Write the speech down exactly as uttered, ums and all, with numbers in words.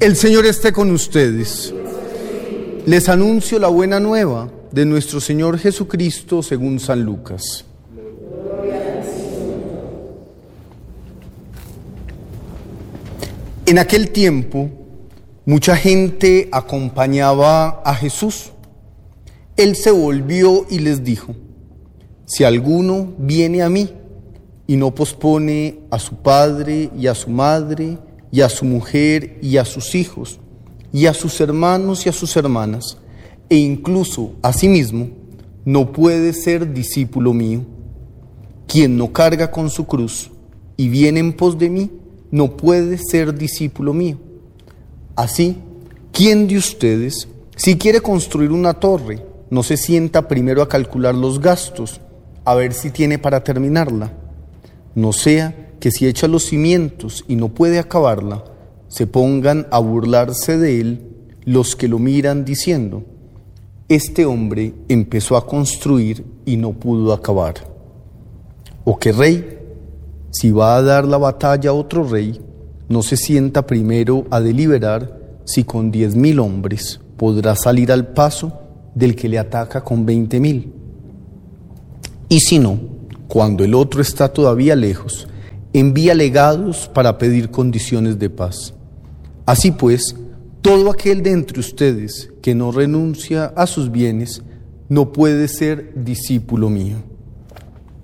El Señor esté con ustedes. Les anuncio la buena nueva de nuestro Señor Jesucristo según San Lucas. En aquel tiempo, mucha gente acompañaba a Jesús. Él se volvió y les dijo: si alguno viene a mí y no pospone a su padre y a su madre y a su mujer y a sus hijos y a sus hermanos y a sus hermanas, e incluso a sí mismo, no puede ser discípulo mío. Quien no carga con su cruz y viene en pos de mí, no puede ser discípulo mío. Así, ¿quién de ustedes, si quiere construir una torre, no se sienta primero a calcular los gastos, a ver si tiene para terminarla? No sea que si echa los cimientos y no puede acabarla, se pongan a burlarse de él los que lo miran diciendo: este hombre empezó a construir y no pudo acabar. ¿O qué rey, si va a dar la batalla a otro rey, no se sienta primero a deliberar si con diez mil hombres podrá salir al paso del que le ataca con veinte mil? Y si no, cuando el otro está todavía lejos, envía legados para pedir condiciones de paz. Así pues, todo aquel de entre ustedes que no renuncia a sus bienes no puede ser discípulo mío.